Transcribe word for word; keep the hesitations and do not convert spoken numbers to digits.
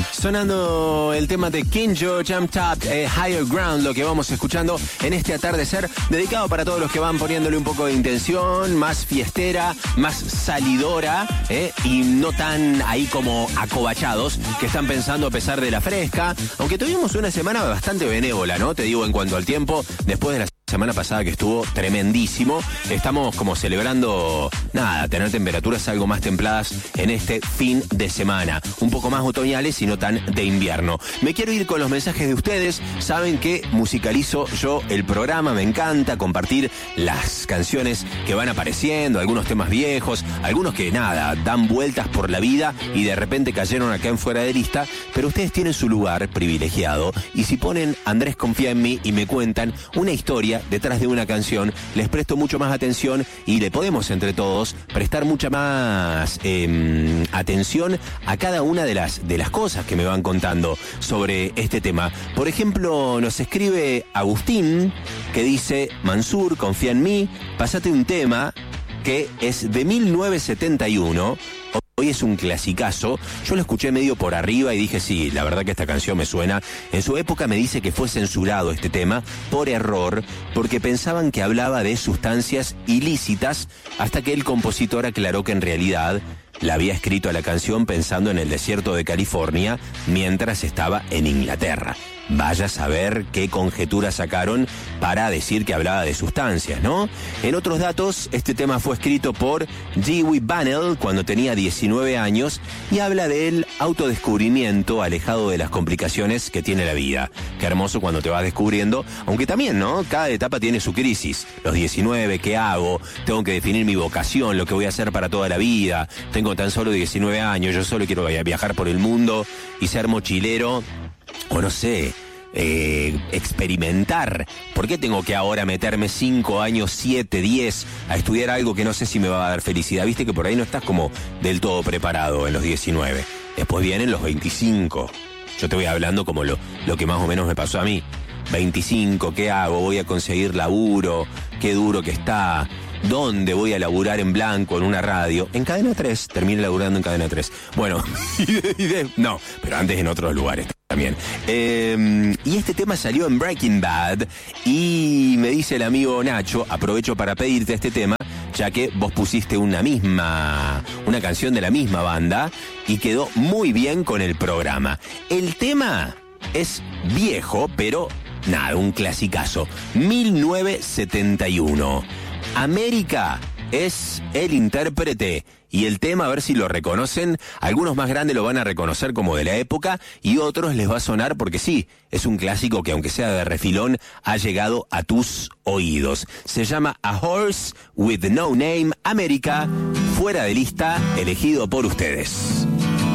Sonando el tema de King George, I'm Top, eh, Higher Ground, lo que vamos escuchando en este atardecer, dedicado para todos los que van poniéndole un poco de intención, más fiestera, más salidora, eh, y no tan ahí como acobachados, que están pensando a pesar de la fresca, aunque tuvimos una semana bastante benévola, ¿no? Te digo, en cuanto al tiempo, después de la semana pasada que estuvo tremendísimo, estamos como celebrando, nada, tener temperaturas algo más templadas en este fin de semana, un poco más otoñales y no tan de invierno. Me quiero ir con los mensajes de ustedes, saben que musicalizo yo el programa, me encanta compartir las canciones que van apareciendo, algunos temas viejos, algunos que nada, dan vueltas por la vida y de repente cayeron acá en Fuera de Lista, pero ustedes tienen su lugar privilegiado y si ponen Andrés confía en mí y me cuentan una historia detrás de una canción, les presto mucho más atención y le podemos entre todos prestar mucha más eh, atención a cada una de las, de las cosas que me van contando sobre este tema. Por ejemplo, nos escribe Agustín, que dice: Mansur, confía en mí, pásate un tema que es de mil novecientos setenta y uno. Hoy es un clasicazo. Yo lo escuché medio por arriba y dije, sí, la verdad que esta canción me suena. En su época me dice que fue censurado este tema por error, porque pensaban que hablaba de sustancias ilícitas, hasta que el compositor aclaró que en realidad la había escrito a la canción pensando en el desierto de California mientras estaba en Inglaterra. Vaya a saber qué conjeturas sacaron para decir que hablaba de sustancias, ¿no? En otros datos, este tema fue escrito por Dewey Bunnell cuando tenía diecinueve años y habla del autodescubrimiento alejado de las complicaciones que tiene la vida. Qué hermoso cuando te vas descubriendo, aunque también, ¿no? Cada etapa tiene su crisis. Los diecinueve, ¿qué hago? Tengo que definir mi vocación, lo que voy a hacer para toda la vida. Tengo tan solo diecinueve años, yo solo quiero viajar por el mundo y ser mochilero. O no sé, eh, experimentar. ¿Por qué tengo que ahora meterme cinco años, siete, diez a estudiar algo que no sé si me va a dar felicidad? Viste que por ahí no estás como del todo preparado en los diecinueve. Después vienen los veinticinco. Yo te voy hablando como lo, lo que más o menos me pasó a mí. veinticinco, ¿qué hago? ¿Voy a conseguir laburo? ¿Qué duro que está? ¿Dónde voy a laburar en blanco en una radio? En Cadena tres, terminé laburando en Cadena tres. Bueno, y de, y de, no, pero antes en otros lugares también. Eh, y este tema salió en Breaking Bad y me dice el amigo Nacho, aprovecho para pedirte este tema, ya que vos pusiste una misma, una canción de la misma banda y quedó muy bien con el programa. El tema es viejo, pero nada, un clasicazo. mil novecientos setenta y uno. América es el intérprete y el tema, a ver si lo reconocen, algunos más grandes lo van a reconocer como de la época y otros les va a sonar porque sí, es un clásico que aunque sea de refilón ha llegado a tus oídos. Se llama A Horse with No Name, América, Fuera de Lista, elegido por ustedes.